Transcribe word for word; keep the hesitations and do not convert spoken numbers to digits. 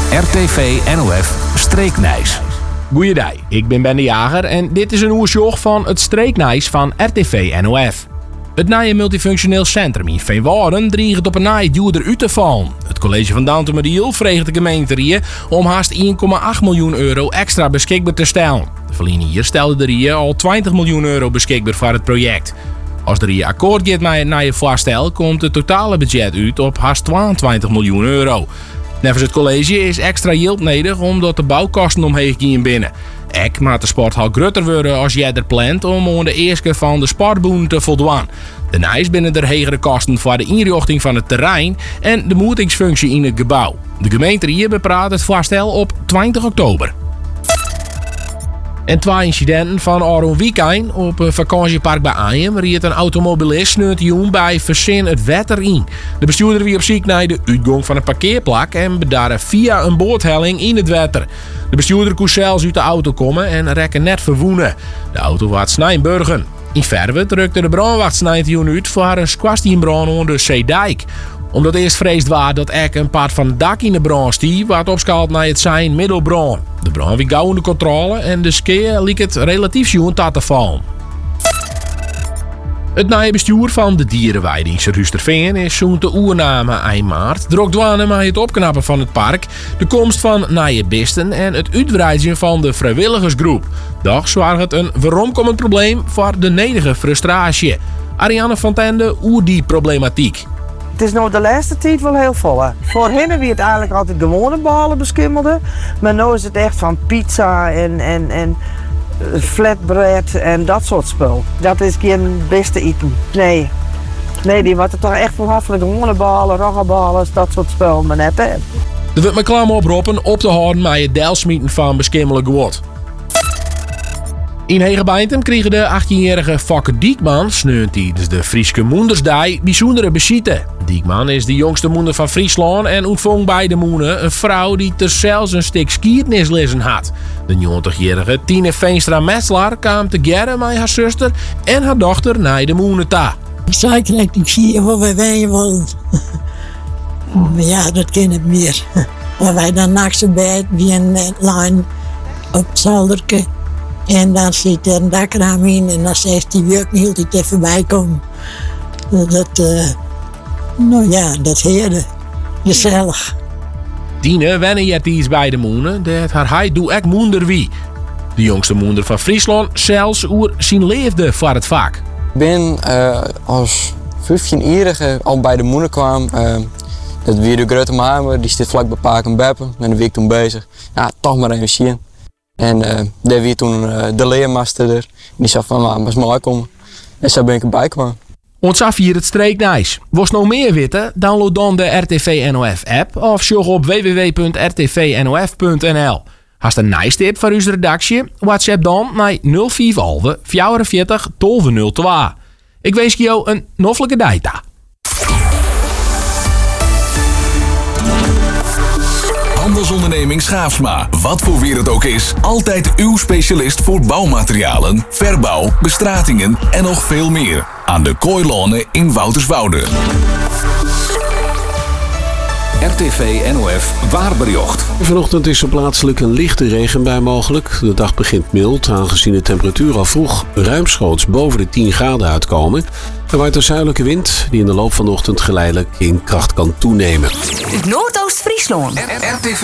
R T V N O F Streeknijs. Goeiedag, ik ben Ben de Jager en dit is een oersjog van het Streeknijs van R T V N O F. Het nieuwe multifunctioneel centrum in Veenwouden dreigt op een naai duurder uit te vallen. Het college van Downtown vreegt de gemeente om haast één komma acht miljoen euro extra beschikbaar te stellen. De verliezer stelde de Rie al twintig miljoen euro beschikbaar voor het project. Als de Rie akkoord gaat met het nieuwe voorstel, komt het totale budget uit op haast tweeëntwintig miljoen euro. Nevens het college is extra yield nodig omdat de bouwkosten omheen gaan binnen. Ek maakt de sporthal groter worden als jij er plant om aan de eerste van de sportboen te voldoen. Daarnaast binnen er hegere kosten voor de inrichting van het terrein en de moetingsfunctie in het gebouw. De gemeente hier bepraat het voorstel op twintig oktober. En twee incidenten van Aron Weekijn op een vakantiepark bij Ajem riet een automobilist sneeuwt bij Verzin het wetter in. De bestuurder wie op zoek naar de uitgang van een parkeerplak en bedaarde via een boordhelling in het wetter. De bestuurder kon zelfs uit de auto komen en rekken net verwoenen. De auto was Snijnburgen. In Verwe drukte de brandwacht snijdt uit voor een squastienbrand onder de Zeedijk. Omdat eerst vreesd was dat ek een part van het dak in de brand stier, wat opschaald naar het zijn middelbrand. De brand was gauw onder controle en de skeer liep het relatief schoon te vallen. Het nieuwe bestuur van de dierenweiding Rusterveen is zo'n te oername eind maart. Drok dwanen met het opknappen van het park, de komst van nieuwe beesten en het uitbreiden van de vrijwilligersgroep. Doch zwaar het een veromkomend probleem voor de nedige frustratie. Ariane van Tende oer die problematiek. Het is nou de laatste tijd wel heel vol. Hè. Voorheen wie het eigenlijk altijd gewone balen beskimmelde. Maar nu is het echt van pizza en, en, en flatbread en dat soort spul. Dat is geen beste item. Nee. Nee, die wordt er toch echt van gewone balen, roggebalen, dat soort spul. Maar net hè. Er wordt me klaar oproepen op te houden met het deelsmieten van beskimmelen geword. In Hegebeintem kregen de achttienjarige Fokke Diekman sneun tijdens de Frieske Moendersdag bijzondere beschieten. Diekman is de jongste moeder van Friesland en ontving bij de moeder een vrouw die ter zelfs een stuk skiertnislessen had. De negentigjarige Tine Veenstra-Metselaar kwam together met haar zuster en haar dochter naar de moeder ta. Ik zei direct, ik zie je waar wij wijn willen. Maar ja, dat ken ik meer. Waar wij dan nachts bij wie een lijn op het zolderke. En dan zit er een dakraam in en dan zegt die jurk niet altijd even bijkomen. Dat, uh, nou ja, dat heerde. Gezellig. Tine wennen je iets bij de moeder, dat haar hij doe ek moeder wie. De jongste moeder van Friesland zelfs oer zijn leefde voor het vak. Ik ben uh, als vijftienjarige al bij de moeder kwam. Uh, dat weer de grote mamer, die zit vlak bij Paak en Beppen. En daar ben ik toen bezig. Ja, toch maar even zien. En uh, daar weer toen uh, de leermaster er. En die zei van, nou, maar mooi komen. En zo ben ik erbij gekomen. Ons af hier het Streeknijs. Wist nog meer weten? Download dan de R T V N O F app of zoek op w w w punt r t v n o f punt n l. Hast een nice tip voor uw redactie? WhatsApp dan naar nul vijf elf vierenveertig twaalf nul twee. Ik wens je een noffelijke dag. Handelsonderneming Schaafsma. Wat voor weer het ook is, altijd uw specialist voor bouwmaterialen, verbouw, bestratingen en nog veel meer. Aan de Kooilonen in Wouterswoude. R T V N O F waarbericht. Vanochtend is er plaatselijk een lichte regenbui mogelijk. De dag begint mild, aangezien de temperatuur al vroeg ruimschoots boven de tien graden uitkomen. Er waait een zuidelijke wind die in de loop van de ochtend geleidelijk in kracht kan toenemen. Noordoost-Friesland.